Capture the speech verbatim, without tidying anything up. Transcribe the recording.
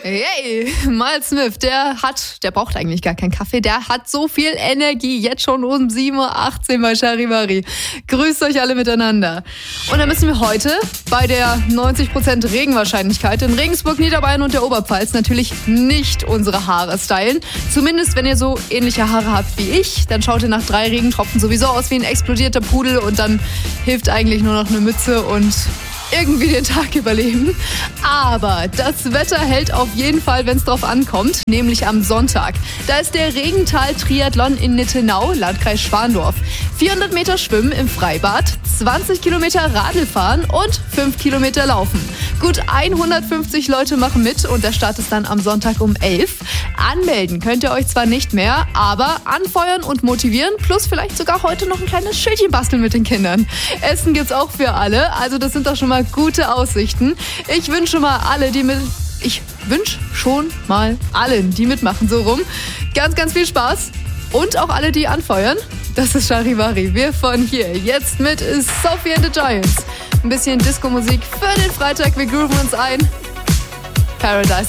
Hey, Miles Smith, der hat, der braucht eigentlich gar keinen Kaffee, der hat so viel Energie, jetzt schon um sieben Uhr achtzehn bei Charivari. Grüßt euch alle miteinander. Und dann müssen wir heute bei der neunzig Prozent Regenwahrscheinlichkeit in Regensburg, Niederbayern und der Oberpfalz natürlich nicht unsere Haare stylen. Zumindest wenn ihr so ähnliche Haare habt wie ich, dann schaut ihr nach drei Regentropfen sowieso aus wie ein explodierter Pudel und dann hilft eigentlich nur noch eine Mütze und irgendwie den Tag überleben. Aber das Wetter hält auf jeden Fall, wenn es drauf ankommt, nämlich am Sonntag. Da ist der Regental-Triathlon in Nittenau, Landkreis Schwandorf. vierhundert Meter Schwimmen im Freibad, zwanzig Kilometer Radl fahren und fünf Kilometer laufen. Gut hundertfünfzig Leute machen mit und der Start ist dann am Sonntag um elf. Anmelden könnt ihr euch zwar nicht mehr, aber anfeuern und motivieren, plus vielleicht sogar heute noch ein kleines Schildchen basteln mit den Kindern. Essen gibt's auch für alle, also das sind doch schon mal gute Aussichten. Ich wünsche mal alle, die mit... Ich wünsche schon mal allen, die mitmachen, so rum. Ganz, ganz viel Spaß. Und auch alle, die anfeuern. Das ist Charivari. Wir von hier. Jetzt mit Sophie and the Giants. Ein bisschen Disco-Musik für den Freitag. Wir grooven uns ein. Paradise